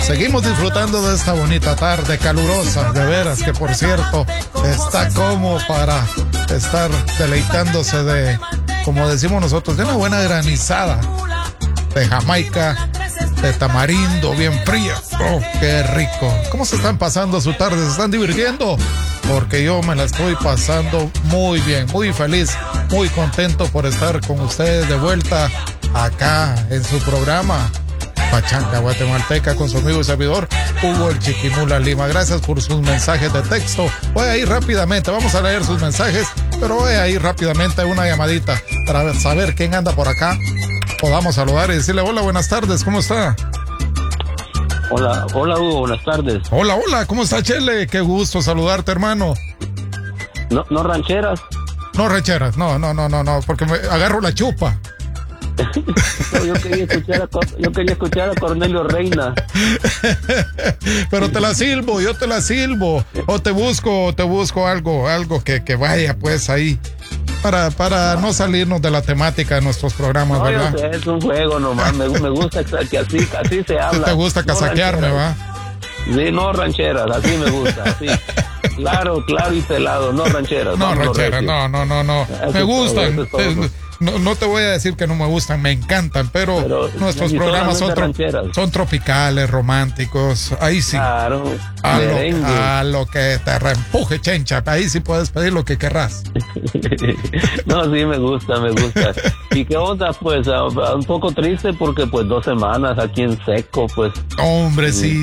Seguimos disfrutando de esta bonita tarde calurosa, de veras que por cierto está como para estar deleitándose de, como decimos nosotros, de una buena granizada de Jamaica, de tamarindo bien fría. Oh, qué rico. ¿Cómo se están pasando su tarde? ¿Se están divirtiendo? Porque yo me la estoy pasando muy bien, muy feliz, muy contento por estar con ustedes de vuelta acá en su programa Pachanga Guatemalteca con su amigo y servidor Hugo el Chiquimula Lima. Gracias por sus mensajes de texto. Voy a ir rápidamente, vamos a leer sus mensajes, pero voy a ir rápidamente a una llamadita para saber quién anda por acá. Podamos saludar y decirle hola, buenas tardes, ¿cómo está? Hola Hugo, buenas tardes. Hola, ¿cómo está Chele? Qué gusto saludarte, hermano. No rancheras. No rancheras, no, porque me agarro la chupa. No, yo quería escuchar a Cornelio Reina. Pero yo te la silbo. O te busco algo que vaya pues ahí. Para no salirnos de la temática de nuestros programas, ¿verdad? Yo sé, es un juego nomás, me gusta que así se habla. ¿Te gusta casaquearme, va? Sí, no rancheras, así me gusta, así. Claro y pelado, no rancheras. No rancheras, no. Me gustan. No te voy a decir que no me gustan, me encantan, pero nuestros programas son tropicales, románticos, ahí sí. Claro. A lo que te reempuje, chencha, ahí sí puedes pedir lo que querrás. No, sí, me gusta. ¿Y qué onda? Pues un poco triste porque pues 2 semanas aquí en seco, pues. Hombre, sí.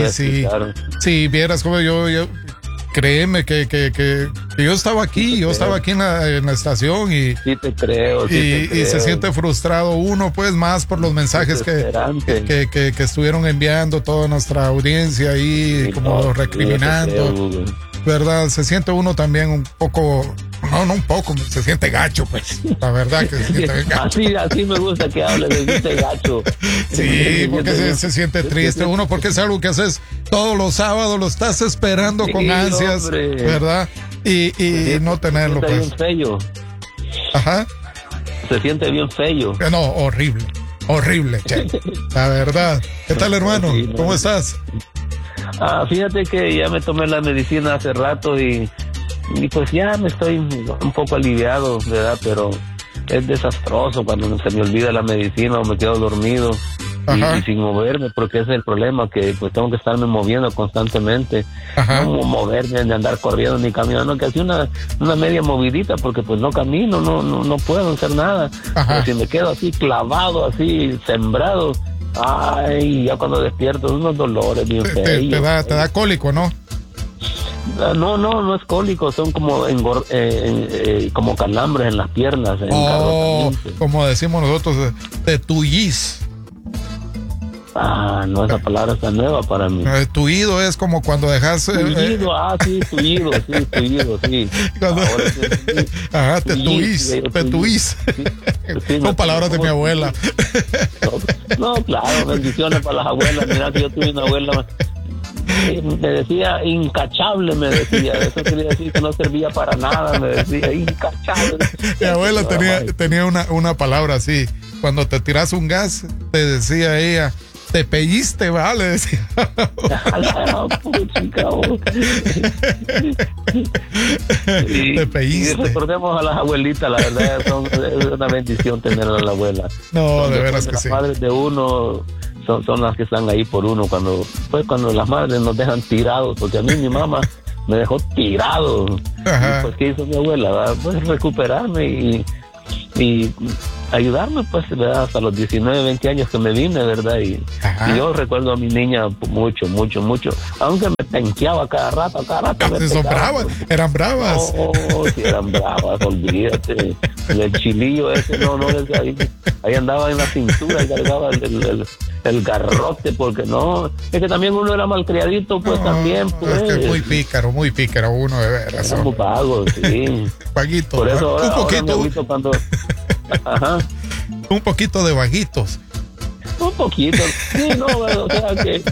Sí, vieras como yo créeme que yo estaba aquí, en la estación y sí te creo. Y se siente frustrado uno, pues, más por los mensajes que estuvieron enviando toda nuestra audiencia ahí, sí, como recriminando, ¿verdad? Se siente uno también un poco, no un poco, se siente gacho, pues, la verdad que se siente bien gacho. Así me gusta que hables, se siente gacho. Sí, porque se siente triste uno, porque es algo que haces todos los sábados, lo estás esperando con ansias, hombre, ¿verdad? Y no tenerlo, pues. Se siente bien feo. Ajá. Se siente bien feo. No, horrible, che. La verdad. ¿Qué tal, hermano? Sí, ¿cómo estás? Fíjate que ya me tomé la medicina hace rato y pues ya me estoy un poco aliviado, ¿verdad? Pero es desastroso cuando se me olvida la medicina o me quedo dormido y sin moverme, porque ese es el problema, que pues tengo que estarme moviendo constantemente. No moverme, ni andar corriendo ni caminando, que así una media movidita, porque pues no camino, no puedo hacer nada. Pero si me quedo así clavado, así sembrado, ay, ya cuando despierto unos dolores bien feos. Te da cólico, ¿no? No es cólico, son como como calambres en las piernas. Como decimos nosotros, te tullís. No, esa palabra está nueva para mí. Tullido es como cuando dejas... tullido, tullido, sí. Cuando... Ajá, te tuís. Son palabras de mi abuela. No, claro, bendiciones para las abuelas. Mira que yo tuve una abuela... me decía incachable, me decía, eso quería decir que no servía para nada, me decía incachable. Mi abuela tenía una palabra así, cuando te tiras un gas, te decía ella, te pelliste, ¿vale? Decía. Te pelliste. Y recordemos a las abuelitas, la verdad, es una bendición tener a la abuela. No, de veras que sí. Las madres de uno son las que están ahí por uno cuando las madres nos dejan tirados, porque a mí mi mamá me dejó tirado. Y pues ¿qué hizo mi abuela? Pues recuperarme y ayudarme, pues, ¿verdad? Hasta los 19, 20 años que me vine, ¿verdad? Y yo recuerdo a mi niña mucho, aunque me penqueaba cada rato. Son bravas, eran bravas. Sí, eran bravas, olvídate. El chilillo ese, ahí andaba en la cintura y cargaba el garrote, porque es que también uno era malcriadito, pues también, pues. Es que muy pícaro uno, de veras. Éramos vagos, sí. Vaguitos. Por eso un poquito. Cuando... Un poquito de vaguitos. Un poquito, sí, o sea que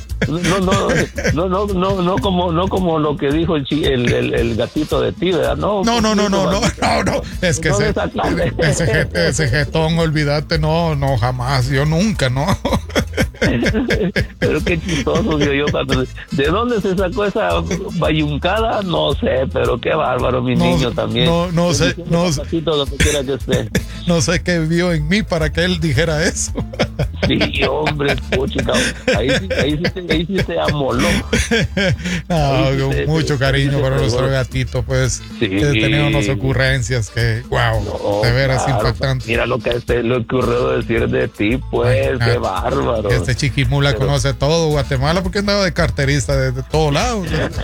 no como lo que dijo el gatito de ti, ¿verdad? No, es que ese jetón, olvídate, no, jamás, yo nunca, no. Pero qué chistoso, digo yo, ¿de dónde se sacó esa bayuncada? No sé, pero qué bárbaro, mi niño también. No sé, donde quiera que esté. No sé qué vio en mí para que él dijera eso. Sí, hombre, puchica, ahí sí se amoló. No, mucho cariño para nuestro gatito, pues. Sí. Tenía unas ocurrencias que, wow, no, de veras impactantes. Mira lo que le ocurrió decir de ti, pues, qué bárbaro. Este chiquimula conoce todo Guatemala porque andaba de carterista de todos lados.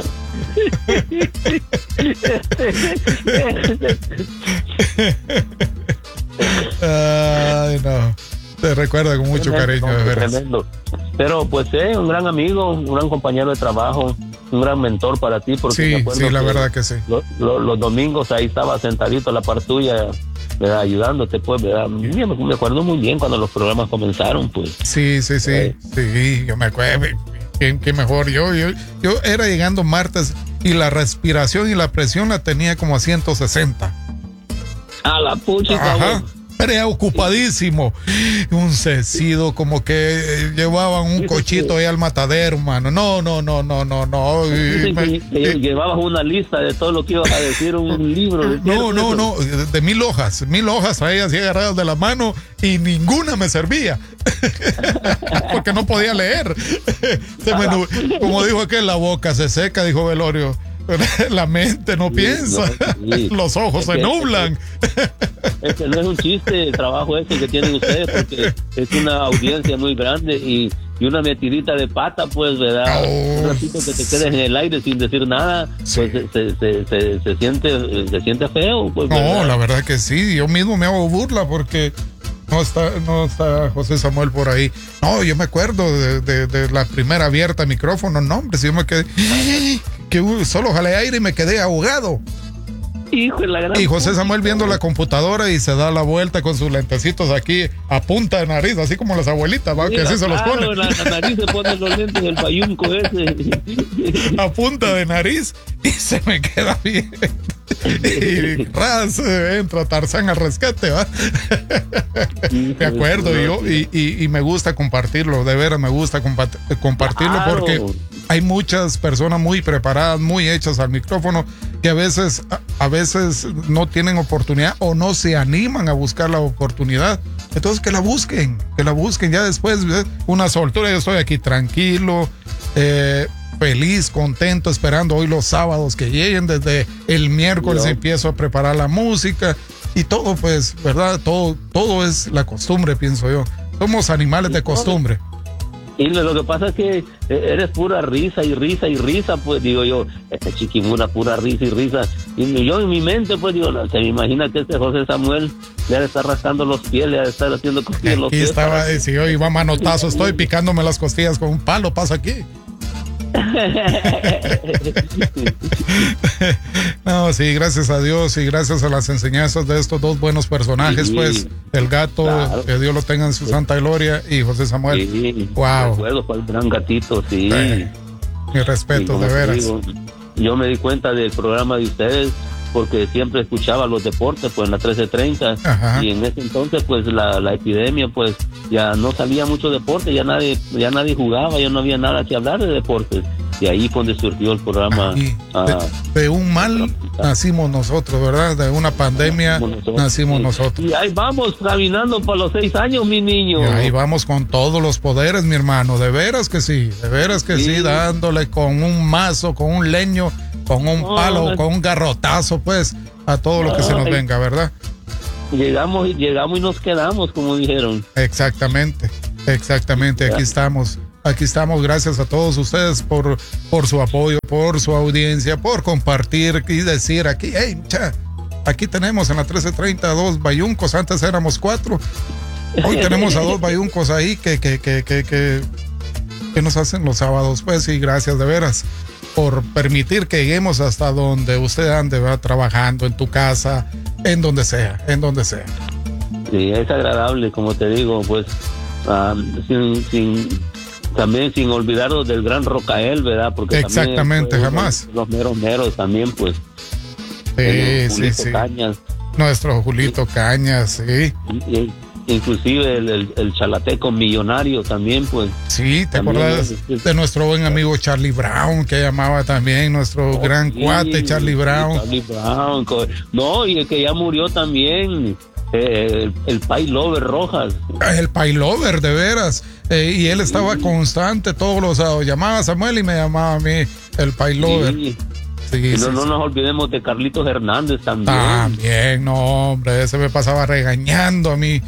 Ay, no. Te recuerda con mucho cariño, de veras. Tremendo. Pero pues un gran amigo, un gran compañero de trabajo, un gran mentor para ti. Porque sí, la verdad que sí. Los domingos ahí estaba sentadito a la par tuya, ¿verdad? Ayudándote, pues, ¿verdad? Me acuerdo muy bien cuando los programas comenzaron, pues. Sí, yo me acuerdo. ¿Qué mejor? Yo era llegando martes y la respiración y la presión la tenía como a 160. A la pucha, ajá. Preocupadísimo. Un cecido, como que llevaban un cochito ahí al matadero, mano. No. Llevabas una lista de todo lo que ibas a decir, un libro. No, de 1000 hojas. 1000 hojas traía así agarradas de la mano y ninguna me servía. Porque no podía leer. Como dijo aquel, la boca se seca, dijo Velorio. La mente no piensa, los ojos se nublan. Es que no es un chiste el trabajo ese que tienen ustedes, porque es una audiencia muy grande y una metidita de pata, pues, ¿verdad? Un ratito que te quedes en el aire sin decir nada, pues se siente feo, pues. No, la verdad que sí, yo mismo me hago burla porque no está José Samuel por ahí. No, yo me acuerdo de la primera abierta micrófono, no, hombre, si yo me quedé que solo jalé aire y me quedé ahogado. Hijo de la gran y José Samuel viendo la computadora y se da la vuelta con sus lentecitos aquí a punta de nariz, así como las abuelitas, ¿va? Mira, que así se los ponen. La nariz se pone los lentes del payunco ese. A punta de nariz y se me queda bien. Y ras, entra Tarzán al rescate, ¿va? Me acuerdo y me gusta compartirlo, de veras me gusta compartirlo porque hay muchas personas muy preparadas, muy hechas al micrófono que a veces no tienen oportunidad o no se animan a buscar la oportunidad. Entonces que la busquen ya después una soltura. Yo estoy aquí tranquilo, feliz, contento, esperando hoy los sábados que lleguen. Desde el miércoles empiezo a preparar la música y todo, pues, ¿verdad? Todo es la costumbre, pienso yo. Somos animales de costumbre. Y lo que pasa es que eres pura risa y risa, pues digo yo, este chiquimula pura risa y risa. Y yo en mi mente, pues digo, se me imagina que este José Samuel le ha de estar rascando los pies, le ha de estar haciendo costillas los pies. Estaba, si yo iba a manotazo, estoy picándome las costillas con un palo, pasa aquí. No, sí, gracias a Dios y gracias a las enseñanzas de estos dos buenos personajes, pues, el gato, claro, que Dios lo tenga en su santa gloria, y José Samuel. Sí, wow. Recuerdo para el gran gatito, sí. Mi respeto, de veras. Digo, yo me di cuenta del programa de ustedes porque siempre escuchaba los deportes, pues en la 1330. Ajá. Y en ese entonces, pues la epidemia, pues ya no salía mucho deporte, ya nadie jugaba, ya no había nada que hablar de deportes. Y ahí fue donde surgió el programa. De un mal nacimos nosotros, ¿verdad? De una pandemia nacimos nosotros. Y ahí vamos caminando para los 6 años, mi niño. Y ahí vamos con todos los poderes, mi hermano. De veras que sí, sí, dándole con un mazo, con un leño, con un palo, con un garrotazo, pues, a todo lo que se nos venga, ¿verdad? Llegamos y nos quedamos, como dijeron. Exactamente, aquí estamos, gracias a todos ustedes por su apoyo, por su audiencia, por compartir y decir aquí, hey, aquí tenemos en la 1330 a 2 bayuncos, antes éramos 4, hoy tenemos a 2 bayuncos ahí que nos hacen los sábados, pues, y gracias de veras por permitir que lleguemos hasta donde usted ande, va trabajando, en tu casa, en donde sea. Sí, es agradable, como te digo, pues, también sin olvidarnos del gran Rocael, ¿verdad? Porque exactamente, también jamás. Los meros también, pues. Sí. Cañas. Nuestro Julito Cañas, sí. inclusive el chalateco millonario también, pues. Sí, ¿te acuerdas de nuestro buen amigo Charlie Brown, que llamaba también nuestro gran cuate Charlie Brown? Charlie Brown, no, y el que ya murió también, el Pailover Rojas. El Pailover, de veras. Y él estaba constante todos los sábados. Llamaba a Samuel y me llamaba a mí, el Pailover. Sí. Y no nos olvidemos de Carlitos Hernández también. También, no, hombre, ese me pasaba regañando a mí.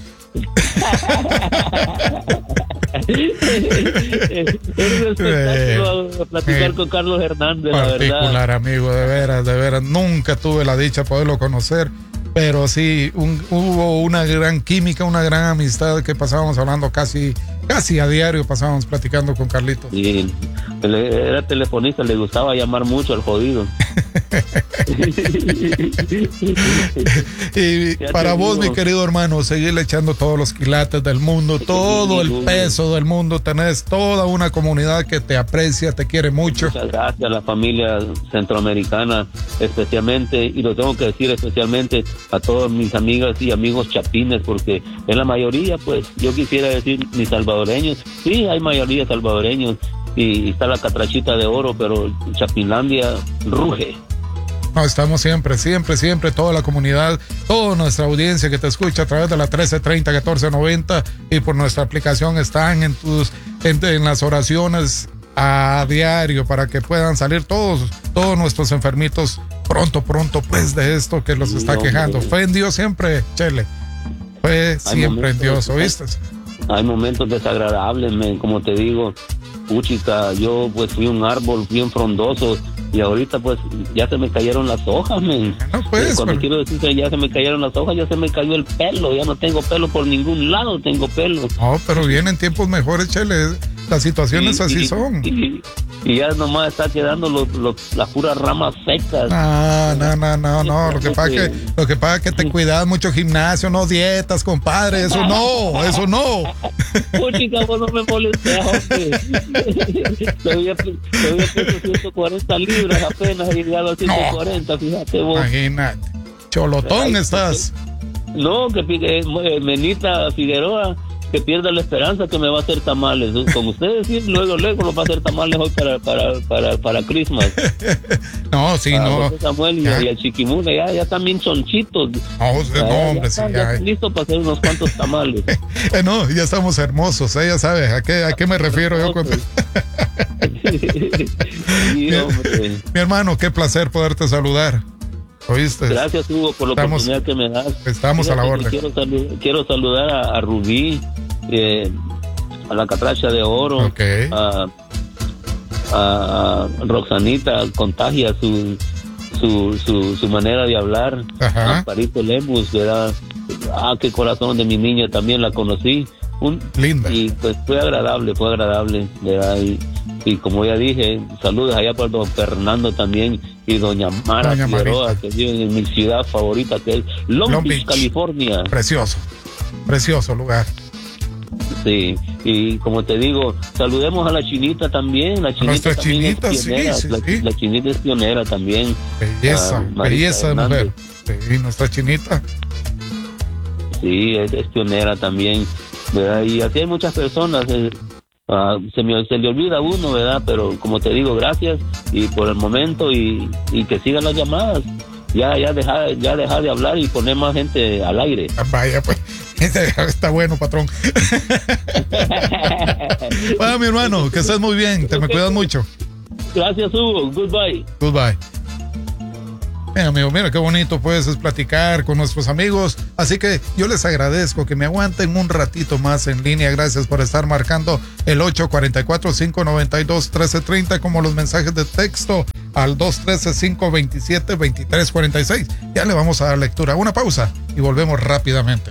Es un espectáculo platicar con Carlos Hernández, la verdad. Particular, amigo, de veras. Nunca tuve la dicha de poderlo conocer, pero sí, hubo una gran química, una gran amistad que pasábamos hablando casi a diario, pasábamos platicando con Carlitos. Sí, era telefonista, le gustaba llamar mucho al jodido. Y para vos, mi querido hermano, seguirle echando todos los quilates del mundo, todo el peso del mundo. Tenés toda una comunidad que te aprecia, te quiere mucho. Muchas gracias a la familia centroamericana, especialmente, y lo tengo que decir especialmente a todas mis amigas y amigos chapines, porque en la mayoría, pues, yo quisiera decir mis salvadoreños. Sí, hay mayoría salvadoreños y está la catrachita de oro, pero Chapinlandia ruge. No, estamos siempre, toda la comunidad, toda nuestra audiencia que te escucha a través de la 1330 1490 y por nuestra aplicación están en las oraciones a diario para que puedan salir todos nuestros enfermitos pronto, pues, de esto que los está quejando. Fe en Dios siempre, Chele. Fe siempre en Dios, ¿oíste? Hay momentos desagradables, como te digo, puchica, yo pues fui un árbol bien frondoso y ahorita pues ya se me cayeron las hojas, men. No, pues, cuando quiero decir que ya se me cayeron las hojas, ya se me cayó el pelo, ya no tengo pelo por ningún lado, tengo pelo. No, pero vienen tiempos mejores, Chele, las situaciones así son. Y ya nomás está quedando las puras ramas secas. No, lo que pasa es que te cuidas mucho gimnasio, no dietas, compadre, eso no. Chica, vos no me molestes, hombre. Todavía peso 140 libras apenas, y llegado a 140, fíjate vos. Imagínate, cholotón estás. No, que Menita Figueroa, que pierda la esperanza que me va a hacer tamales. Como ustedes sí, luego nos va a hacer tamales hoy para Christmas. No, sí, no. Samuel y el Chiquimula ya están bien chonchitos. No, hombre, sí, ya. Listo para hacer unos cuantos tamales. No, ya estamos hermosos, ya sabes a qué me refiero yo. Sí, hombre. Mi hermano, qué placer poderte saludar. ¿Oíste? Gracias, Hugo, por la oportunidad que me das. Estamos a la orden. Quiero saludar a Rubí, a la catracha de oro, okay. a Roxanita, contagia su manera de hablar. Ajá. A Parito Lemus, ¿verdad? Qué corazón de mi niña, también la conocí. Linda. Y pues fue agradable, ¿verdad? Y como ya dije, saludos allá para don Fernando también y doña Mara Figueroa, que viven en mi ciudad favorita, que es Long Beach, California. Precioso lugar. Sí, y como te digo, saludemos a la Chinita también. La Chinita nuestra también Chinita, es pionera. sí. La Chinita es pionera también. Belleza de mujer. Sí, nuestra Chinita. Sí, es pionera también, ¿verdad? Y así hay muchas personas. Se le olvida a uno, ¿verdad? Pero como te digo, gracias y por el momento y que sigan las llamadas. Ya deja de hablar y poner más gente al aire. Vaya, pues, está bueno, patrón. Bueno, mi hermano, que estés muy bien, me cuidas mucho. Gracias, Hugo. Goodbye. Amigo, mira qué bonito pues es platicar con nuestros amigos, así que yo les agradezco que me aguanten un ratito más en línea. Gracias por estar marcando el 844-592-1330 como los mensajes de texto al 213-527-2346. Ya le vamos a dar lectura. Una pausa y volvemos rápidamente.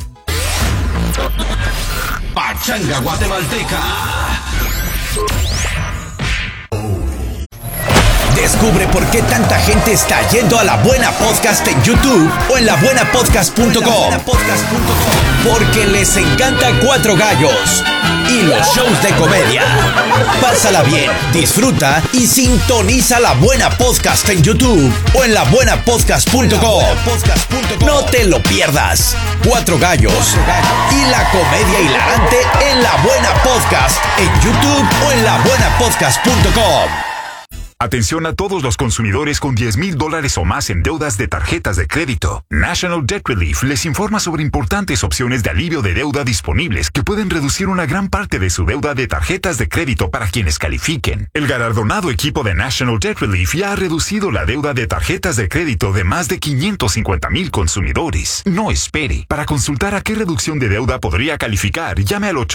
Pachanga Guatemalteca. Descubre por qué tanta gente está yendo a La Buena Podcast en YouTube o en labuenapodcast.com. Porque les encanta Cuatro Gallos y los shows de comedia. Pásala bien, disfruta y sintoniza La Buena Podcast en YouTube o en labuenapodcast.com. No te lo pierdas. Cuatro Gallos y la comedia hilarante en La Buena Podcast en YouTube o en labuenapodcast.com. Atención a todos los consumidores con $10,000 o más en deudas de tarjetas de crédito. National Debt Relief les informa sobre importantes opciones de alivio de deuda disponibles que pueden reducir una gran parte de su deuda de tarjetas de crédito para quienes califiquen. El galardonado equipo de National Debt Relief ya ha reducido la deuda de tarjetas de crédito de más de 550,000 consumidores. No espere. Para consultar a qué reducción de deuda podría calificar, llame al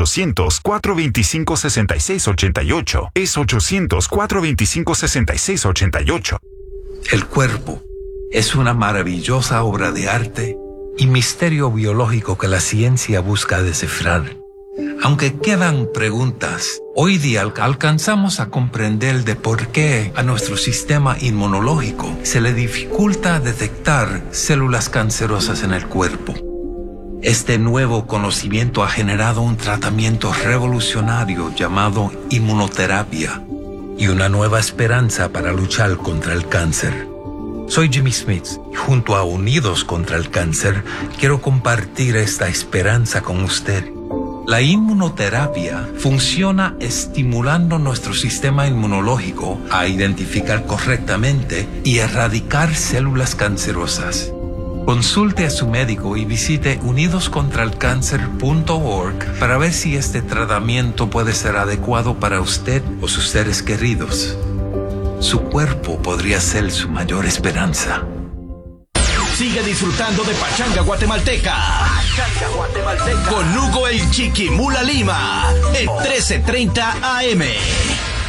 800-425-6688. Es 800-425-6688. El cuerpo es una maravillosa obra de arte y misterio biológico que la ciencia busca descifrar. Aunque quedan preguntas, hoy día alcanzamos a comprender de por qué a nuestro sistema inmunológico se le dificulta detectar células cancerosas en el cuerpo. Este nuevo conocimiento ha generado un tratamiento revolucionario llamado inmunoterapia y una nueva esperanza para luchar contra el cáncer. Soy Jimmy Smith y junto a Unidos contra el Cáncer quiero compartir esta esperanza con usted. La inmunoterapia funciona estimulando nuestro sistema inmunológico a identificar correctamente y erradicar células cancerosas. Consulte a su médico y visite unidoscontralcancer.org para ver si este tratamiento puede ser adecuado para usted o sus seres queridos. Su cuerpo podría ser su mayor esperanza. Sigue disfrutando de Pachanga Guatemalteca. Con Hugo el Chiquimula Lima en 1330 AM.